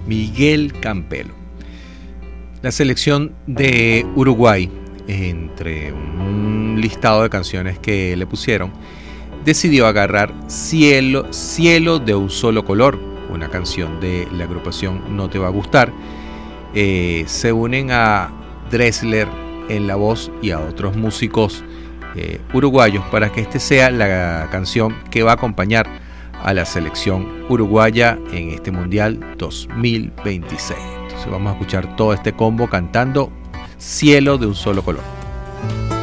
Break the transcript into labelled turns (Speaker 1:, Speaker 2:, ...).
Speaker 1: Miguel Campelo. La selección de Uruguay, entre un listado de canciones que le pusieron, decidió agarrar Cielo de un solo color, una canción de la agrupación No Te Va a Gustar. Se unen a Dressler en la voz y a otros músicos uruguayos para que este sea la canción que va a acompañar a la selección uruguaya en este Mundial 2026. Entonces vamos a escuchar todo este combo cantando Cielo de un solo color.